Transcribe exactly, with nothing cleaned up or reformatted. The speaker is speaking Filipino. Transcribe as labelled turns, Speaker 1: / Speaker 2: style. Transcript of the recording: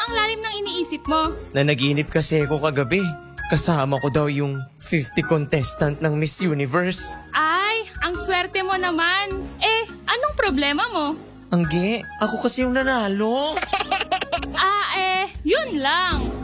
Speaker 1: Ang lalim ng iniisip mo.
Speaker 2: Nanaginip kasi ako kagabi. Kasama ko daw yung fifty contestant ng Miss Universe.
Speaker 1: Ay, ang swerte mo naman. Eh, anong problema mo?
Speaker 2: Angge, ako kasi yung nanalo.
Speaker 1: Ah, eh, yun lang.